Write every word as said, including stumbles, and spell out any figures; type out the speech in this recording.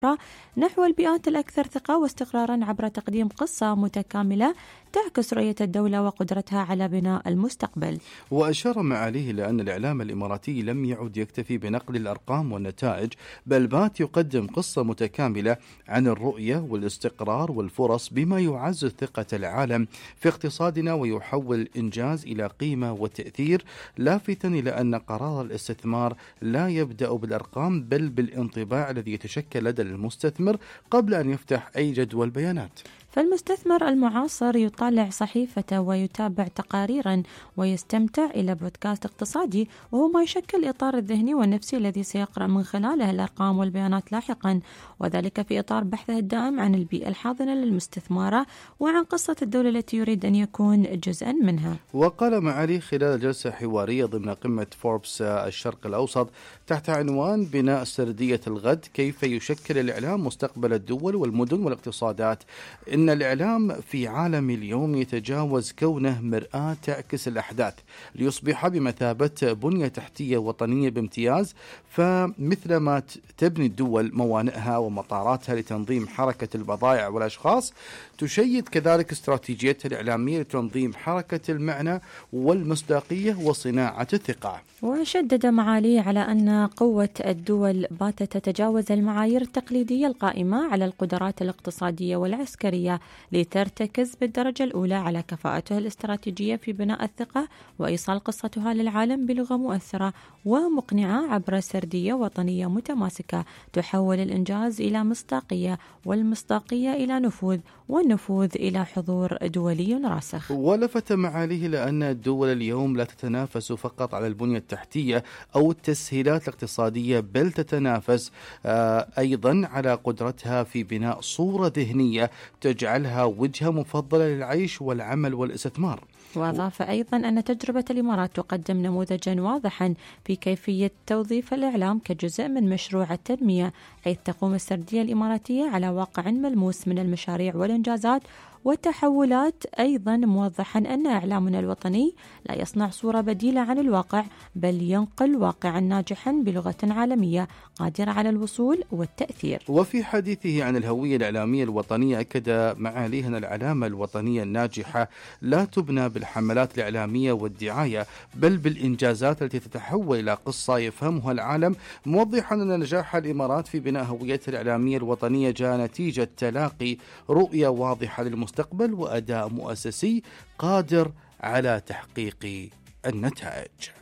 نحو البيئات الأكثر ثقة واستقرارا عبر تقديم قصة متكاملة تعكس رؤية الدولة وقدرتها على بناء المستقبل. وأشار معاليه إلى أن الإعلام الإماراتي لم يعد يكتفي بنقل الأرقام والنتائج، بل بات يقدم قصة متكاملة عن الرؤية والاستقرار والفرص، بما يعزز ثقة العالم في اقتصادنا ويحول الإنجاز إلى قيمة وتأثير، لافتا إلى أن قرار الاستثمار لا يبدأ بالأرقام بل بالانطباع الذي يتشكل لدى المستثمر قبل أن يفتح أي جدول بيانات. فالمستثمر المعاصر يطالع صحيفته ويتابع تقاريرا ويستمتع إلى بودكاست اقتصادي، وهو ما يشكل إطار الذهني والنفسي الذي سيقرأ من خلاله الأرقام والبيانات لاحقا، وذلك في إطار بحثه الدائم عن البيئة الحاضنة للمستثمرة وعن قصة الدولة التي يريد أن يكون جزءا منها. وقال معالي خلال جلسة حوارية ضمن قمة فوربس الشرق الأوسط تحت عنوان بناء سردية الغد، كيف يشكل الإعلام مستقبل الدول والمدن والاقتصادات، إن الإعلام في عالم اليوم يتجاوز كونه مرآة تعكس الأحداث ليصبح بمثابة بنية تحتية وطنية بامتياز. فمثلما تبني الدول موانئها ومطاراتها لتنظيم حركة البضائع والأشخاص، تشيد كذلك استراتيجيتها الإعلامية لتنظيم حركة المعنى والمصداقية وصناعة الثقة. وشدد معاليه على أن قوة الدول باتت تتجاوز المعايير التقليدية القائمة على القدرات الاقتصادية والعسكرية لترتكز بالدرجة الأولى على كفاءتها الاستراتيجية في بناء الثقة وإيصال قصتها للعالم بلغة مؤثرة ومقنعة عبر سردية وطنية متماسكة تحول الإنجاز إلى مصداقية والمصداقية إلى نفوذ والنفوذ إلى حضور دولي راسخ. ولفت معاليه لأن الدول اليوم لا تتنافس فقط على البنية التحتية أو التسهيلات الاقتصادية، بل تتنافس آه أيضا على قدرتها في بناء صورة ذهنية تجعلها وجهة مفضلة للعيش والعمل والاستثمار. وأضاف أيضا أن تجربة الإمارات تقدم نموذجا واضحا في كيفية توظيف الإعلام كجزء من مشروع التنمية، حيث تقوم السردية الإماراتية على واقع ملموس من المشاريع والإنجازات والتحولات، أيضا موضحا أن إعلامنا الوطني لا يصنع صورة بديلة عن الواقع، بل ينقل واقعا ناجحا بلغة عالمية قادرة على الوصول والتأثير. وفي حديثه عن الهوية الإعلامية الوطنية، أكد معاليه أن العلامة الوطنية الناجحة لا تبنى بالحملات الإعلامية والدعاية، بل بالإنجازات التي تتحول إلى قصة يفهمها العالم، موضحا أن نجاح الإمارات في بناء هويتها الإعلامية الوطنية جاء نتيجة تلاقي رؤية واضحة للمستقبل وأداء مؤسسي قادر على تحقيق النتائج.